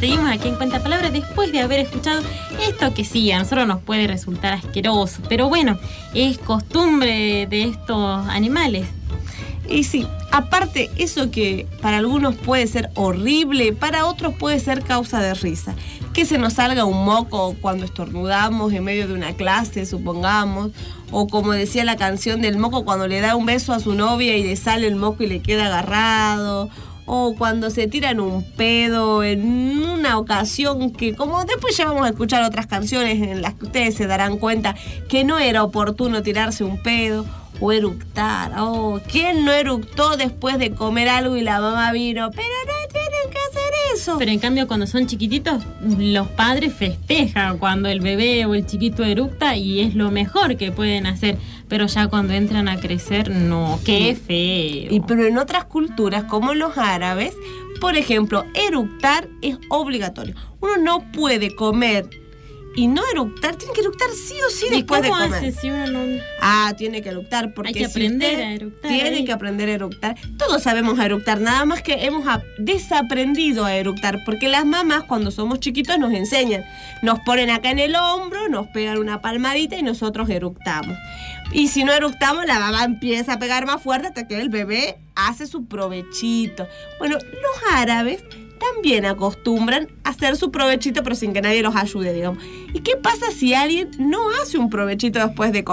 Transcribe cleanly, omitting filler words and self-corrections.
seguimos aquí en Cuenta Palabras después de haber escuchado esto que sí, a nosotros nos puede resultar asqueroso, pero bueno, es costumbre de estos animales. Y sí, aparte, eso que para algunos puede ser horrible, para otros puede ser causa de risa. Que se nos salga un moco cuando estornudamos en medio de una clase, supongamos, o como decía la canción del moco, cuando le da un beso a su novia y le sale el moco y le queda agarrado, o cuando se tiran un pedo en una ocasión que, como después ya vamos a escuchar otras canciones en las que ustedes se darán cuenta que no era oportuno tirarse un pedo, o eructar. Oh, ¿quién no eructó después de comer algo y la mamá vino? Pero no tienen que hacer eso. Pero en cambio cuando son chiquititos, los padres festejan cuando el bebé o el chiquito eructa y es lo mejor que pueden hacer. Pero ya cuando entran a crecer, no, qué feo. Pero en otras culturas, como los árabes, por ejemplo, eructar es obligatorio. Uno no puede comer y no eructar, tiene que eructar sí o sí después de comer. ¿Cómo hace si uno no...? Tiene que eructar, porque hay que aprender a eructar. Tiene que aprender a eructar. Todos sabemos a eructar, nada más que hemos desaprendido a eructar, porque las mamás cuando somos chiquitos nos enseñan. Nos ponen acá en el hombro, nos pegan una palmadita y nosotros eructamos. Y si no eructamos, la mamá empieza a pegar más fuerte hasta que el bebé hace su provechito. Bueno, los árabes también acostumbran a hacer su provechito, pero sin que nadie los ayude, digamos. ¿Y qué pasa si alguien no hace un provechito después de comer?